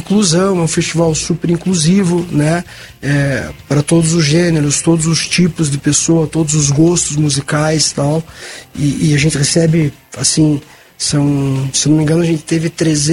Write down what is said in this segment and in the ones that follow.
inclusão, é um festival super inclusivo, né? Para todos os gêneros, todos os tipos de pessoa, todos os gostos musicais e tal. E a gente recebe, assim, se não me engano, a gente teve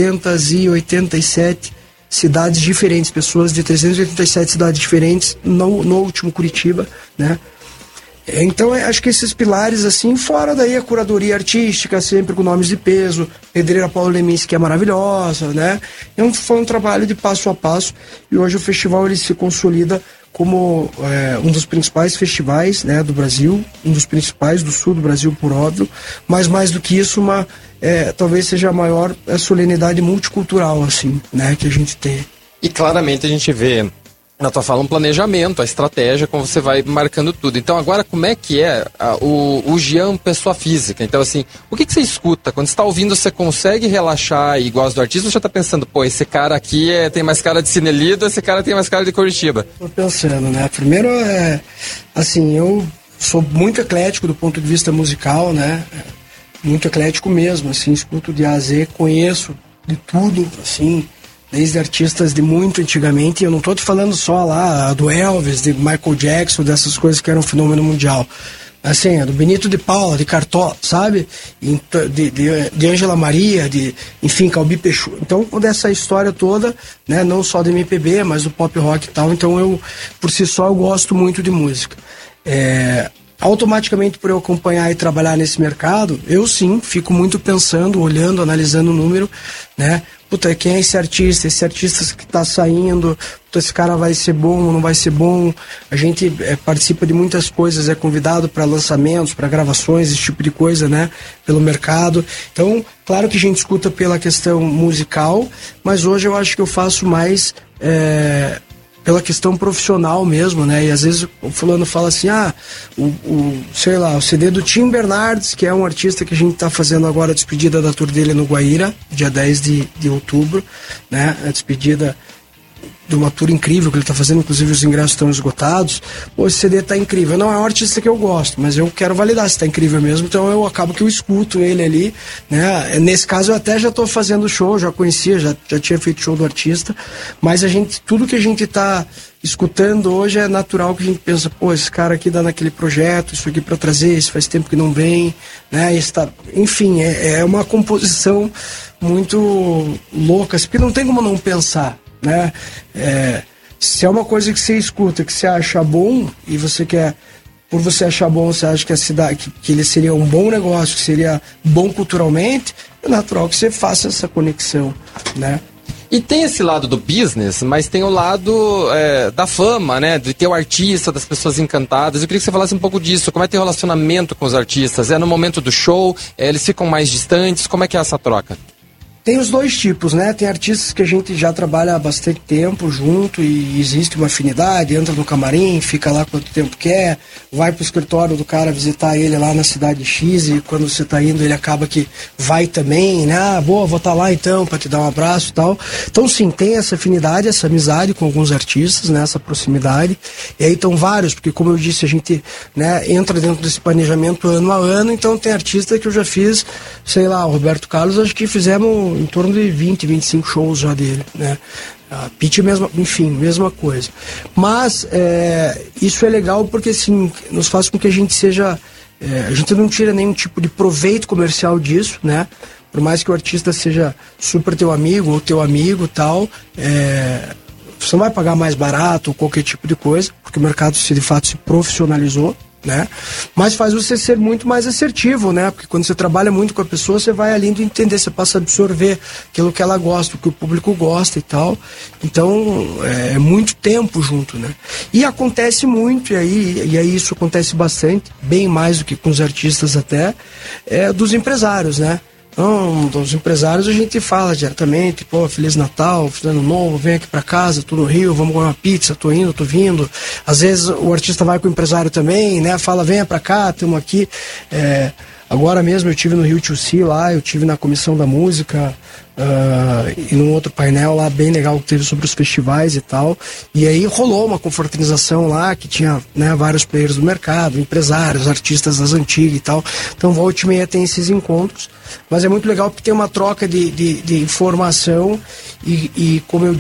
387 cidades diferentes, pessoas de 387 cidades diferentes no último Curitiba, né? Então, acho que esses pilares, assim, fora daí a curadoria artística, sempre com nomes de peso, pedreira Paulo Leminski, que é maravilhosa, né? Foi um trabalho de passo a passo, e hoje o festival ele se consolida como um dos principais festivais, né, do Brasil, um dos principais do sul do Brasil, por óbvio, mas mais do que isso, talvez seja a maior solenidade multicultural, assim, né, que a gente tem. E claramente a gente vê na tua fala um planejamento, a estratégia, como você vai marcando tudo. Então agora, como é que é o Jean pessoa física? Então assim, o que você escuta? Quando você está ouvindo, você consegue relaxar e gosta do artista, ou você está pensando, pô, esse cara aqui tem mais cara de Cinelido, esse cara tem mais cara de Curitiba? Tô pensando, né? Primeiro, assim, eu sou muito eclético do ponto de vista musical, né? Muito eclético mesmo, assim, escuto de A a Z, conheço de tudo, assim, desde artistas de muito antigamente, e eu não tô te falando só lá do Elvis, de Michael Jackson, dessas coisas que eram um fenômeno mundial. Assim, do Benito de Paula, de Cartola, sabe? De Ângela Maria, enfim, Calbi Peixoto. Então, dessa história toda, né, não só do MPB, mas do pop rock e tal, então por si só, eu gosto muito de música. Automaticamente, por eu acompanhar e trabalhar nesse mercado, eu sim, fico muito pensando, olhando, analisando o número, né? Puta, quem é esse artista que tá saindo, puta, esse cara vai ser bom ou não vai ser bom. A gente participa de muitas coisas, é convidado para lançamentos, para gravações, esse tipo de coisa, né? Pelo mercado. Então, claro que a gente escuta pela questão musical, mas hoje eu acho que eu faço mais pela questão profissional mesmo, né? E às vezes o fulano fala assim, sei lá, o CD do Tim Bernardes, que é um artista que a gente tá fazendo agora a despedida da tour dele no Guaíra, dia 10 de outubro, né? A despedida de uma tour incrível que ele tá fazendo, inclusive os ingressos estão esgotados. Pô, esse CD tá incrível. Não é um artista que eu gosto, mas eu quero validar se tá incrível mesmo, então eu acabo que eu escuto ele ali, né? Nesse caso eu até já tô fazendo show, já conhecia, já tinha feito show do artista, mas tudo que a gente tá escutando hoje é natural que a gente pensa, pô, esse cara aqui dá naquele projeto, isso aqui para trazer, isso faz tempo que não vem, né? Enfim, é uma composição muito louca, porque não tem como não pensar, né? Se é uma coisa que você escuta, que você acha bom, e você quer, por você achar bom, você acha que a cidade, que ele seria um bom negócio, que seria bom culturalmente, é natural que você faça essa conexão, né? E tem esse lado do business, mas tem o lado da fama, né? De ter o artista, das pessoas encantadas. Eu queria que você falasse um pouco disso. Como é que tem o relacionamento com os artistas? É no momento do show? Eles ficam mais distantes? Como é que é essa troca? Tem os dois tipos, né? Tem artistas que a gente já trabalha há bastante tempo junto e existe uma afinidade, entra no camarim, fica lá quanto tempo quer, vai pro escritório do cara visitar ele lá na cidade X, e quando você tá indo ele acaba que vai também, né? Boa, vou estar lá então para te dar um abraço e tal. Então sim, tem essa afinidade, essa amizade com alguns artistas, né? Essa proximidade. E aí estão vários, porque como eu disse, a gente, né, entra dentro desse planejamento ano a ano, então tem artista que eu já fiz, sei lá, o Roberto Carlos, acho que fizemos em torno de 20, 25 shows já dele, né? A Pitty, mesma coisa. Mas isso é legal porque, assim, nos faz com que a gente seja... a gente não tira nenhum tipo de proveito comercial disso, né? Por mais que o artista seja super teu amigo ou teu amigo e tal, você não vai pagar mais barato ou qualquer tipo de coisa, porque o mercado, de fato, se profissionalizou, né? Mas faz você ser muito mais assertivo, né? Porque quando você trabalha muito com a pessoa, você vai ali entender, você passa a absorver aquilo que ela gosta, o que o público gosta e tal. Então, é muito tempo junto, né? E acontece muito, e aí isso acontece bastante, bem mais do que com os artistas até, dos empresários, né? Então, dos empresários a gente fala diretamente, pô, Feliz Natal, Feliz Ano Novo, vem aqui pra casa, tô no Rio, vamos comer uma pizza, tô indo, tô vindo. Às vezes o artista vai com o empresário também, né, fala, venha pra cá, estamos aqui. Agora mesmo eu tive no Rio Tchussi lá, eu tive na Comissão da Música, e num outro painel lá bem legal que teve sobre os festivais e tal, e aí rolou uma confraternização lá que tinha, né, vários players do mercado, empresários, artistas das antigas e tal. Então volta e meia tem esses encontros, mas é muito legal porque tem uma troca de informação e como eu